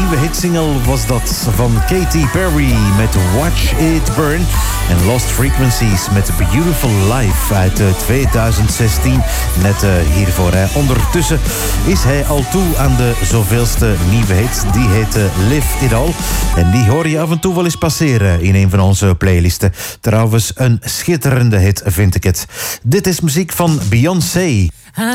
nieuwe hitsingle was dat van Katy Perry met Watch It Burn. En Lost Frequencies met Beautiful Life uit 2016. Net hiervoor. Ondertussen is hij al toe aan de zoveelste nieuwe hit. Die heet Live It All. En die hoor je af en toe wel eens passeren in een van onze playlisten. Trouwens, een schitterende hit vind ik het. Dit is muziek van Beyoncé.